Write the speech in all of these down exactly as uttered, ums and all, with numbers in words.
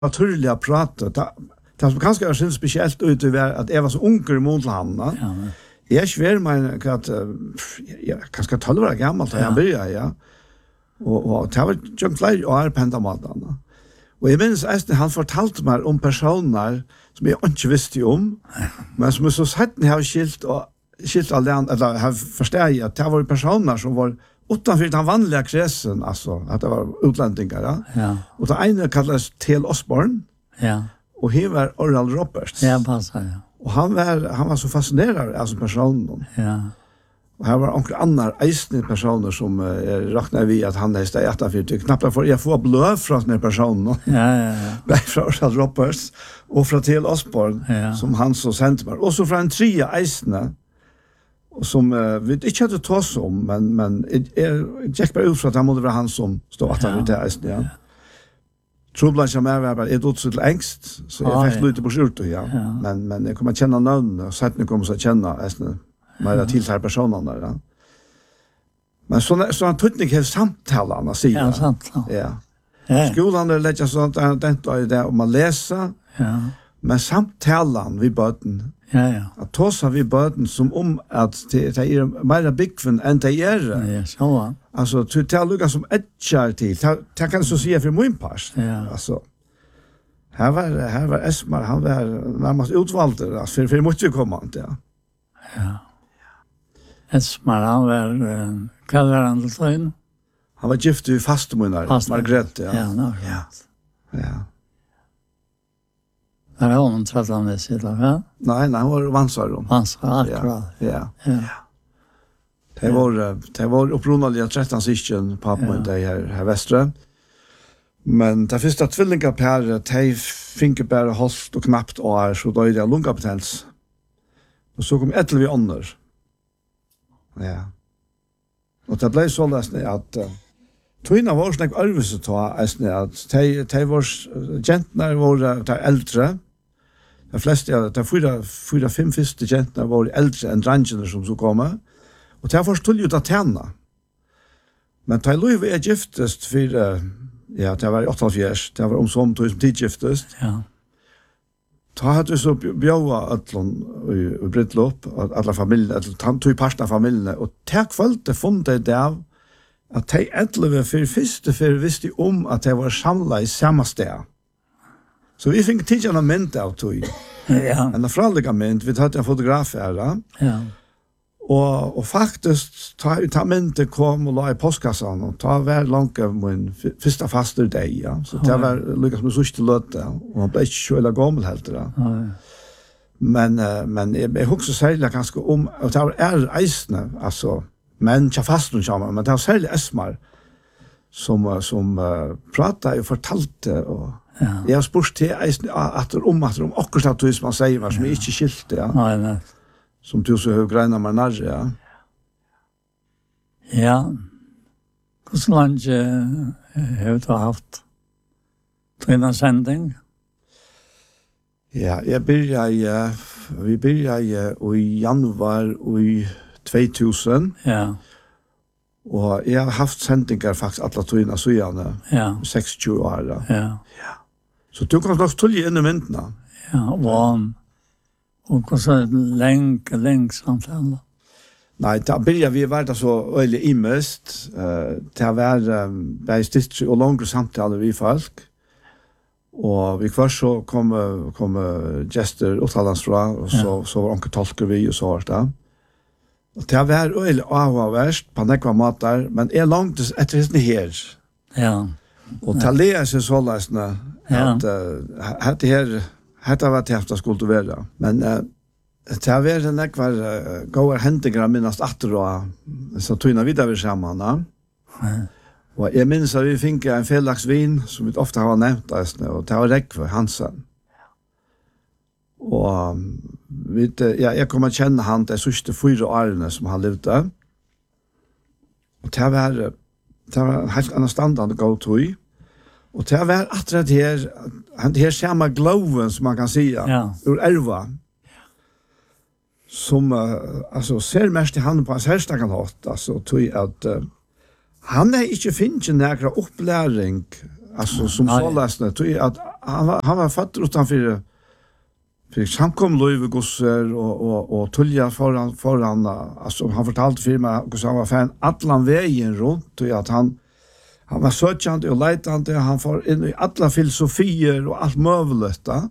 naturliga prata. Det som kanske är så speciellt ut över att jag var så unger mot han. Ja. Jag svär mig att jag kanske tolv år gammal då jag började, ja. Och och det var ju flera år på den maten. Och jag minns att han fortalte mig om personer som jag inte visste om, men som så sett har skilt och skilt allan eller har förstått att det var personer som var utanför den vanliga kretsen, alltså att det var utlänningar, ja. Ja. Och det ena kallades Till Osborne. Ja. Och han var Oral Roberts. Ja, passar, ja. Och han var han var så fascinerad alltså personen. Ja. Och här var också andra eisne personer som uh, räknar vi att han är stäta för det knappt för jag får blod från den personen. Ja, ja, ja. Från Oral Roberts och från Till Osborne, ja. Som han så sent var. Och så från en trea eisne och som uh, vi inte hade tagit om men men är Jack bara ut för att han måste vara han som står att han är eisne, ja. Ja. Trublan som är var är då så ängst så jag fick lite på skjort ja. Ja. Men men jag kommer känna någon och så att ni kommer så känna äsna mer till här personerna där. Men så så han tog inte samtalarna sig. Ja, samtal. Ja. Ja. Skolan där lägger sånt att det där om man läsa. Ja. Men samtalan vi böten. Ja, ja. Att tossa vi böten som om att det är mer bigfen än det är. Ja, så. Alltså till till lucka som etchar till. Ta kan så säga för min pass. Ja. Alltså här var här var Esmar han var närmast utvald alltså för för måste komma inte ja. Ja. Esmar han var kallar han det han var gift i fastmånar Margrethe ja. Ja, no, ja. Ja. Där har hon träffat med sig då, va? Nej, nej, hon var vansar. Vansar, akkurat. Ja. Ja. Det var det var upprunaliga tretton syskon på på det här här västra. Men det första tvillingar per te finke bara halt och knappt år så då är det lungapotens. Och så kom ett vi andra. Ja. Och det blev så läsne att Twina var snack alls att ta att te te var gentnar var ta äldre. De flesta de fyra fyra fem första gentnar var äldre än drangen som så kommer. Och det var stod ju att tjäna. Men ta Louis är giftest för ja, det var åtta år, det var om som tog som giftest. Ja. Ta hade så bjöa allon i Brittlop alla familjer, att tant tog pasta familjerna och tack för det fond det där att ta äntligen för första för visste om att det var samla i samma ställe. Så vi fick tidigare ment av tog. Ja. En frallegament, vi hade en fotograf här. Ja. Och och faktiskt ta ta mente kom och la i postkassan och ta väl långt min första faster dag ja så det var lyckas med så till låta och blev inte så eller gammal helt det. Ja. Men men jag husar sälja ganska om och det var är isne alltså men jag fast och jamma men det var sälja Esmar som som uh, pratade och fortalte och ja. Jag spurste till isne att om att om akkurat det som man säger var som inte skilt ja. Nej nej. Som du så hög greina med närre, ja. Ja. Hvordan lenge har du haft denne sending? Ja, jeg begynte, vi begynte i januar i tvåtusen. Ja. Og jeg har haft sendinger faktisk alle togene søgjene. Ja. seksogtjúgu år, ja. Ja. Ja. Så du kan nok tulle inn i myndene. Ja, og och så länge länge samtal. Nej, där börjar vi vara så öle imest. Eh det var bäst och långa samtal vi folk. Och vi kvar så kom kom gester utlandsfra och så så var onkel tolkar vi och så vart det. Och det var öle avvärst på några matar, men är långt efter det här. Ja. Och ta läsa så läsna att hade här hade varit häfta skulle vara. Men eh det har varit en ekvar uh, goda händingar minnast atter och så tog vi där samman. Ja. Och jag minns att vi fick en felaxvin som vi ofta har nämnt alltså och det var räckva Hansen. Och um, vet ja jag kommer känna han det sista fyra åren som han levde där. Och det var det var helt annan standard go to. Och det var att det här han det här samma glowen som man kan säga ja. Ur elva. Som uh, alltså ser mest i handen på hans härstakan hatt alltså tog att uh, han är inte finns några uppläring alltså som så läsna tog att han var, han var född utanför för samkomlöv gosser och och och tulja föran föran alltså han fortalte för mig hur han var fan allan vägen runt och att han han var sökande och letande han får in i alla filosofier och allt möjligt då.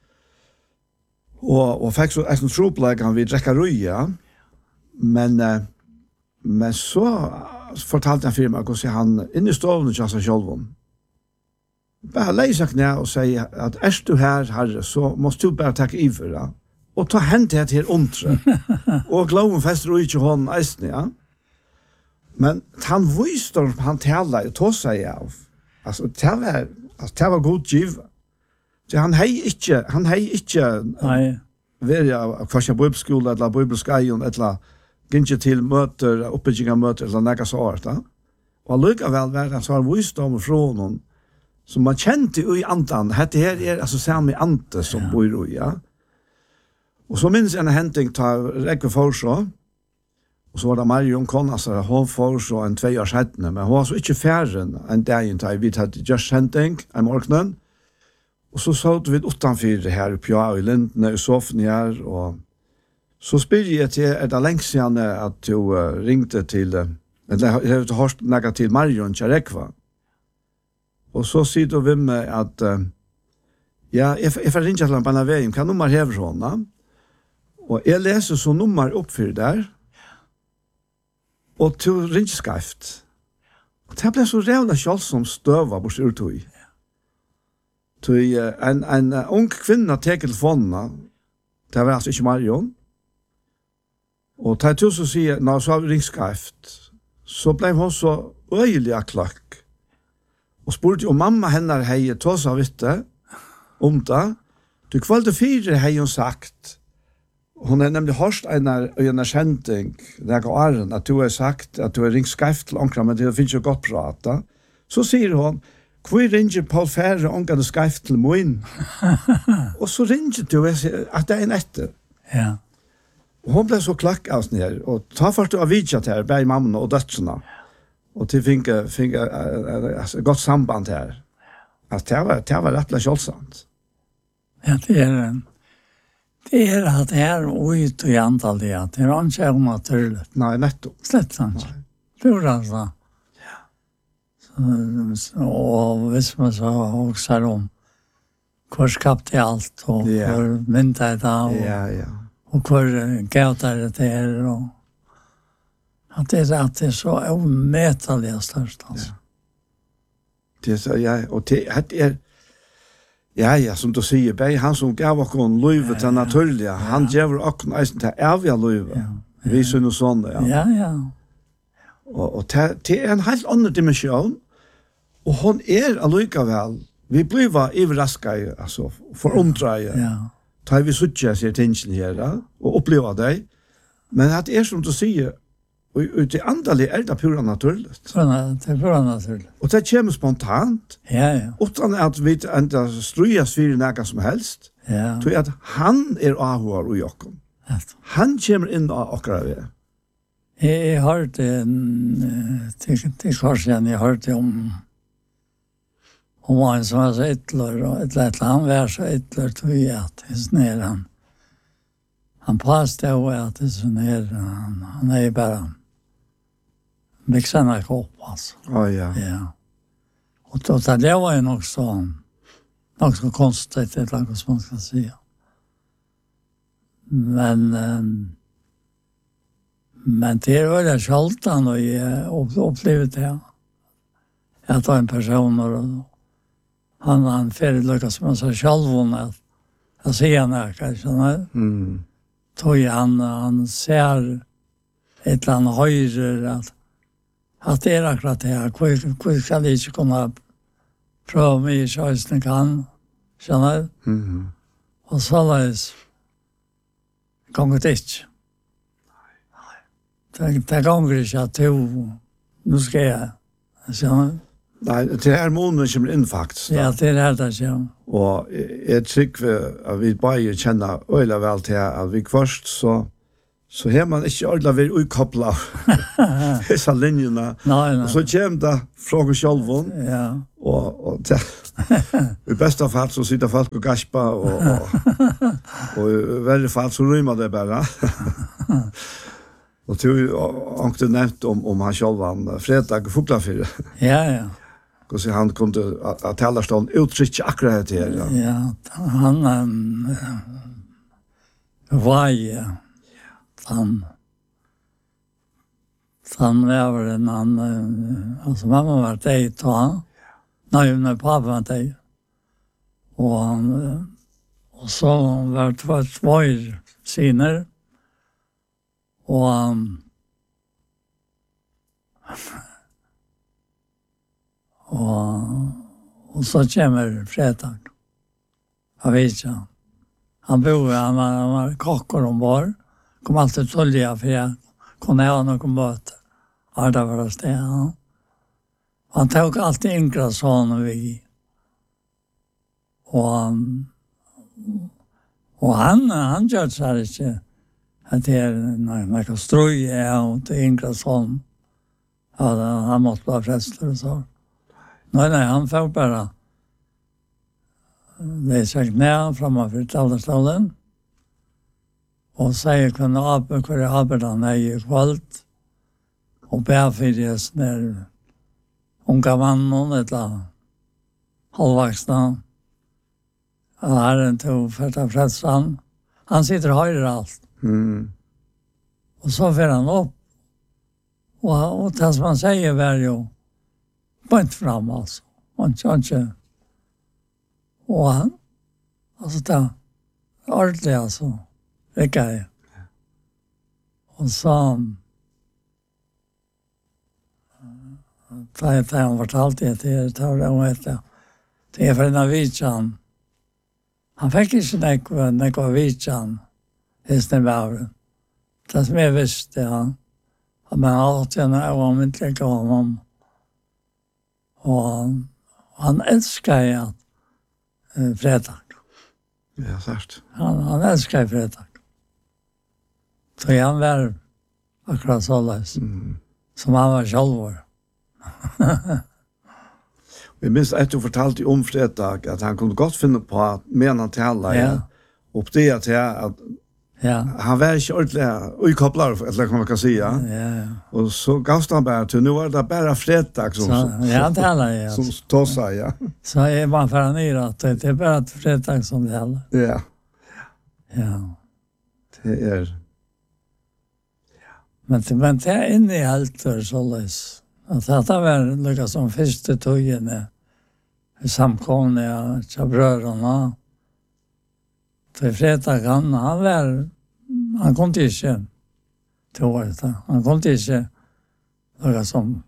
Och och fick så en trouble han vi dricka röja men uh, men så fortalte han för mig hur han in i stoven just så själv. Bara läsa knä och säga att är du här herre så måste du bara ta iver då och ta hänt det här ontre och glömma fast ro inte hon ästen ja men han visste han talar och tog sig av alltså det var alltså det var god giv så han hej inte han hej inte nej vill jag kvarsa bibelskola eller bibelskolan eller ginge till möter uppbygginga möter eller något sånt då och lukka väl var han så visdom från honom så man kände ju i andan det här är alltså samma ante som ja. Bor i ja och så minns en händing tar räcker för så och så var det Marion Konna så hon får så en två år sedan men hon var så inte färren en dag inte vi hade just händing i morgonen och så såg vi utanför det här uppe i Lindne i soffan här och så spyrde jag till är det längst sedan att du uh, ringte till uh, eller jag har hört något till Marion Charekva. Och så säger du vem att uh, ja, jag jag får ringa till på vägen kan nummer häver hon. Och jag läser så nummer upp för där. Och till ringskaft. Och det blev så jävla skall som stöva bort ut i. Till uh, en en uh, ung kvinna tar telefonen. Det var alltså inte Marion. Och tar till så säger när så ringskaft så blev hon så öjliga klack. Och spurte om mamma hennar hej tosa vitte om det. Du kvalde fyra hej hon sagt. Hon är nämligen hörst en en skänding där går Arne att du har sagt att du är ringskaft till onkra men det finns ju gott prata. Så säger hon Kvui ringer Paul Ferre omgående skaft til moin. Og så ringer du at det er en etter. Ja. Og hun ble så klakk av sånn her. Og ta først av vidtjatt her, bei mamma og dødsene. Og til finke, finke uh, altså, godt samband her. At det var, det var rett og slett kjølsomt. Ja, det er en. Det er at det er ut og i antall det. Det er ikke unaturlig. Nei, nettopp. Slett sant. Det var altså. Og hvis man så også om hvor skapte alt og ja. hvor mynte jeg da og, ja, ja. og hvor gav det er og at det, at det er så umettelig størst altså. Ja. Det er så, ja, og det er ja, ja, som du sier, bei han som gav okken løyve til naturlige, han gjør okken eisen til evige løyve. Ja, ja. Vi synes sånn, ja. Ja, ja. Og, og det, det er en helt annen dimensjon, og hon er allikevel, vi blir overrasket, altså, forundret, ja. tar vi suttje seg tingene her, og opplever det, men det er som du sier, og ut i andelig er det pura naturlig. Det er pura naturlig. Og det kommer spontant, ja, ja. utan at vi enda strujas for noe som helst, ja. tror jeg at han er avhår og jokken. Ja. Han kommer inn av akkurat vi. Jeg, jeg hørte en, til, til korsen, jeg hørte om om en som var så ytler, og et eller annet, han var så ytler, tror jeg at det er sånn her, han, han påstod at det er sånn her, han, han er bare mixarna kopp, altså. Å, ja. Ja. Og då, det var jo nok så, nok så konstigt, et eller annet som man skal si. Men, um, men det er veldig sjaltan, og jeg opplevde det. Jeg tar en person, og han han färd lyckas som han sa själv att jag ser han kanske mm. Tog han han ser ett land höjre att att det är akkurat det här hur kan det inte komma pröva mig så att det kan känna mm. och så läs gånger det inte nej det gånger jag till nu ska jag så Nei, det er måneden som er inn faktisk. Ja, det er det, ja. Og jeg tykker at vi bare kjenner øyla vel til at vi først, så, så har man ikke øyla vært utkoblet av disse linjene. Nei, nei. Og så kommer det fra oss selv, ja. og, og det, I bästa fall så sitter folk och gaspar och och, och i värre fall så rymmer det bara. Och du har nämnt om om han själv han fredag Fuglafyr. Ja, ja. Hur så han kunde att tala stånd uttrycka akkurat det här. Ja, ja han um, var ju han han var en annan, alltså mamma var det ta. Nej, när pappa var det. Och han och så var det två syner. Och um, och och så kommer fredag. Jag vet inte. Han bor han var, han var kockor ombord. Kom alltid tolja för jag kunde ha någon båt. Ja, det var det. Ja. Han tog alltid yngre sån vi. Och, och han, han gör så här inte att det är några ströj och det yngre sån. Ja, han måste vara frälst och så. Nej, nej, han får bara läsa knä framför talarstolen och säga kunna abe hur jag arbetar när jag är kvalt och bär för det när unga mannen eller halvvaxna har en till första frälsan. Han sitter och höjer allt. Mm. Och så får han upp. Och, och det som man säger var ju point fram alltså. Och inte och han alltså det ordentligt alltså. Det kan jag. Och så ta ett han fortalt det till tar det och det. Det är för en avichan. Han fick inte några några avichan. Hästen var. Det som jag visste han. Men alltid när jag var inte lika honom. Och han älskar ju att eh, fredag. Ja, sagt. Han, han älskar fredag. Så han var akkurat så läs. Mm. Som han var själv. Vi minns att du fortalte om fredag att han kunde gott finna på att mena till alla. Ja. Och det att jag ja. Han var inte ordentligt utkopplad, eller vad man kan säga. Ja, ja. Och så gavst han bara till, nu var det bara fredag som, så, ja, det alla, ja. som tossar, ja. Så är man för ner att det är bara fredag som det alla. Ja. Ja. Det är... Men, men det är inne i allt för så lös. Att detta var lyckas som första togen i samkomna till bröderna. Till fredag han, han var, han kom till sig till året. Han kom till sig lyckas som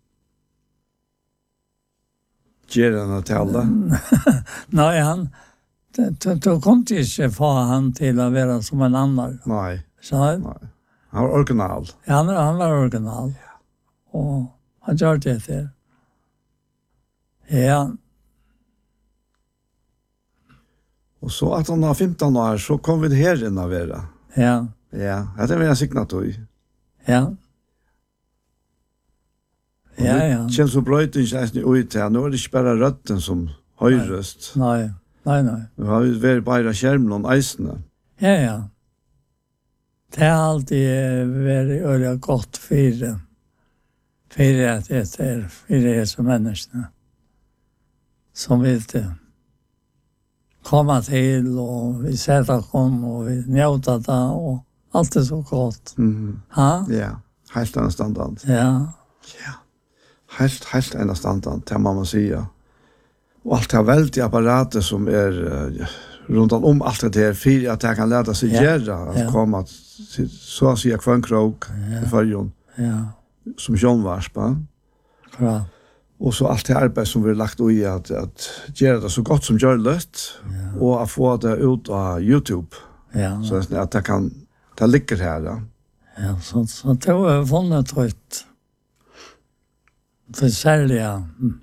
Gerarna till alla? Nej, han då kom till sig för han till att vara som en annan. Nej. Så, Nej. Han var original. Ja, han, han var original. Ja. Och han gör det där. Ja. Och så att han har femton år så kom vi här in av era. Ja. Ja, det är väl en signatur. Ja. Ja, ja. Det känns så bra ut i ut här. Nu är det inte bara rötten som höjröst. Nej, nej, nej. Nu har vi varit bara skärmen och ejsarna. Ja, ja. Det har alltid varit öliga gott för det. För att det är för det som människorna. Som vill komma till och vi sätter kom och vi njuter det och allt är så gott. Mm. Ha? Ja, helt en standard. Ja. Ja. Helt, helt en standard, det må man säga. Och allt det väldigt apparater som är uh, runt om allt det här för att jag kan lära sig ja. göra att ja. komma till, så att säga kvankrok ja. i färgen. Ja. Som John Varspa. Ja. Och så allt det arbete som vi har lagt i att, att göra det så gott som görligt ja. och att få det ut av YouTube. Ja. Så att det kan, det ligger här. Ja, ja så, så det var vunnit trött. Det sälja. Mm.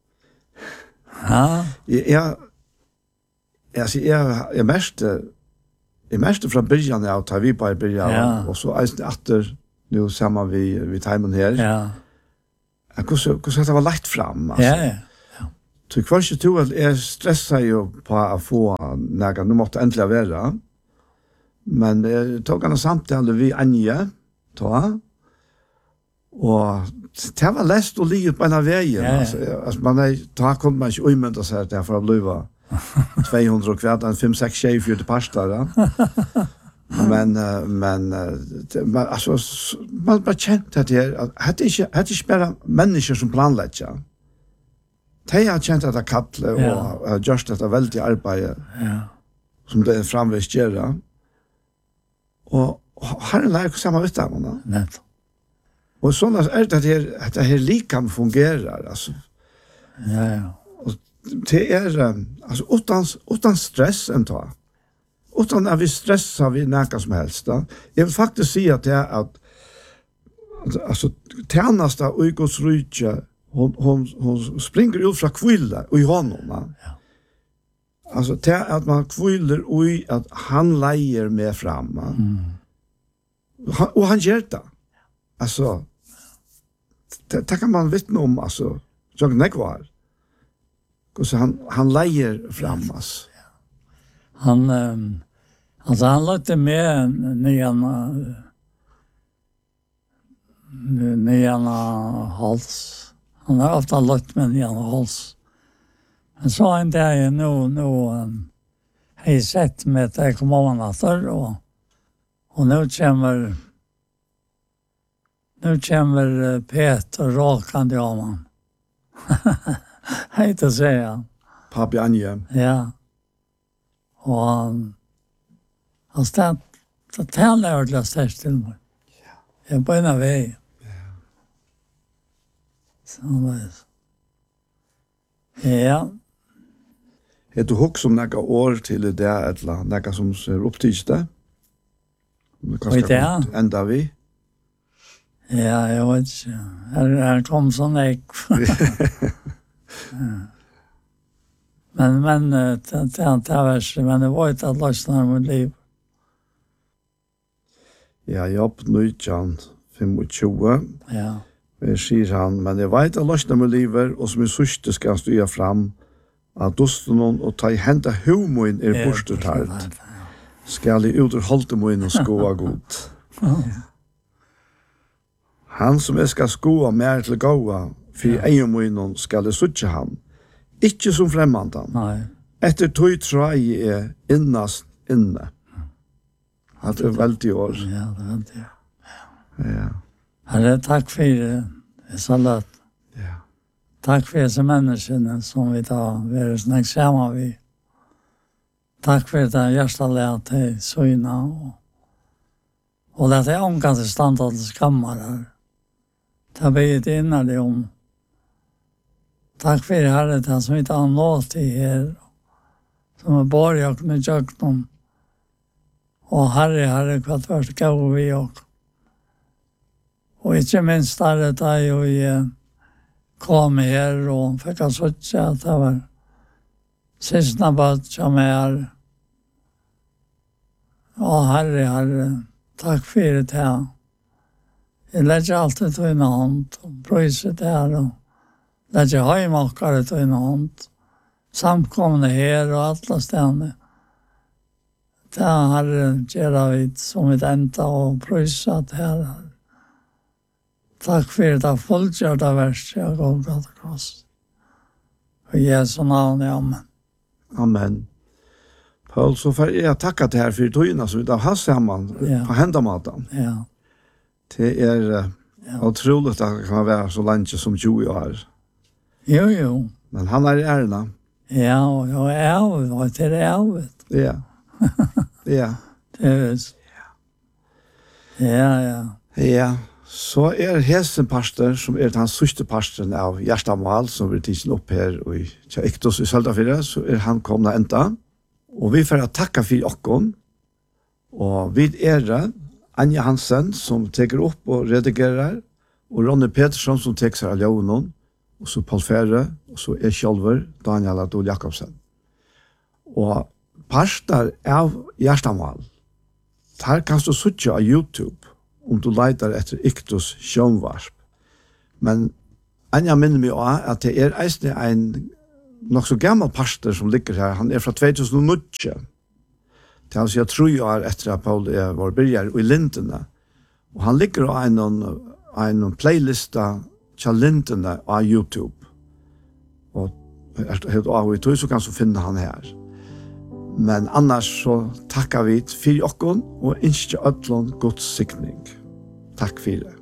Ja. Jag, jag, jag, jag mest, jag mest från början av att vi bara början ja. och så är det efter nu samma vi, vi timern här. Ja. Hur så hur så det var lagt fram alltså. Ja, ja. Så kvarst jeg tror at jeg stresset jo på å få nægge, nå måtte endelig være. Men jeg tok han samtidig vi Anje, ta. Og det var lest å ligge på en av veien. Ja, ja. Altså, altså, man er, da kunne man ikke umynda seg at jeg for å bli tvåhundra og kvart, fem seks tjej till pasta. Men men man alltså man bara känt att det hade inte hade inte bara människor som planlägger. De har känt att det kattle och just att det väldigt arbete. Ja. Som det är framväxt göra. Och har en läge samma vet där man. Nej. Och såna är det här att det här likan fungerar alltså. Ja ja. Och det är alltså utan utan stress ändå. Utan att vi stressar vi näka som helst. Då. Jag vill faktiskt säga att det är att alltså tjänasta och Guds rike hon hon hon springer ut från kvilla och i honom. Ja. Alltså det att man kviller och att han lejer med fram. Mm. Och han gör det. Alltså det, det kan man vittna om alltså jag nekvar. Så han han lejer fram oss. Han um, alltså han låter med nyan nyan hals. Han har ofta låtit med nyan hals. Men så en dag nu nu um, har jag sett med att jag kommer ihåg och och nu kommer nu kommer Peter rakande av man. Hej att säga. Pappa Anje. Ja. Och han han stod att tala ordentligt stärkt till mig. Ja. Jag på en väg. Ja. Så nice. Ja. Är du hooks om några år till det där eller några som ser upp till det? Och det ända vi. Ja, jag vet inte. Här, här kom sån ägg. Men men det det inte värst, men det var inte att lösna mitt liv. Ja, jag på nitton tjugofem. Ja. Det säger han, men det var inte att lösna mitt liv och som är syste ska jag styra fram att dosten och ta i hända humoin är borstutalt. Ska li ut ur haltemoin och skoa god. Han som är ska skoa mer till goa för egemoin ska det sucha han. Ikke som fremmandan. Nei. Etter tog trai er innast inne. Det er veldig år. Ja, det er veldig. Ja. Ja. Herre, takk for det. Det er så løtt. Ja. Takk for disse menneskene som vi tar være snakk sammen vi. Takk for det hjertelige til søgna og og det er omkant i stand til skammer her. Det er begitt innerlig om takk for det Herre, det som ikke har nått i her, som er bare og med jøkken. Og Herre, Herre, hva det var så gav vi og. Og ikke minst Herre, da jeg kom her og fikk jeg sånn at det var siste bøtt som er. Og Herre, Herre, takk for det her. Jeg legger alltid til en hånd og prøyser det her og det är höjmakare till en hånd. Samkomna här och alla ställen. Det har Gerard som ett enda och pröjsat här. Tack för det fullgjorda värst jag går gott och kross. I Jesu namn, amen. Amen. Paul, så får jag tacka till här för togna som vi har haft samman ja. På händamaten. Ja. Det är ja. Otroligt att det kan vara så länge som tjugo år. Jo, jo. Men han är i ärna. Ja, och jag är av, och det är av. Ja. Ja. Det är det. Ja, ja. Ja. Så är hästen pastor som är hans sista pastorn av Gjerstamal som vi tidsen upp här i Ektos i Söltafyra så är han komna ända. Och vi får tacka för okkon. Och vid er Anja Hansen som teker upp och redigerar och Ronny Petersson som teker sig av Leonon. Och så Paul Ferre, och så är själver Daniel Adol Jakobsen. Och pastor av Gjerstamal. Här kan du söka på YouTube om du letar efter Iktos sjönvarsp. Men Anja minner mig också att det är en nog så gammal pastor som ligger här. Han är från tjugohundranio. Det är jag tror jag är efter att Paul är var börjar i Lindena. Och han ligger på en en playlista till Lindena på YouTube. Och helt av och så kan så finna han här. Men annars så tackar vi för oss och önskar öllon Guds signing. Tack för det.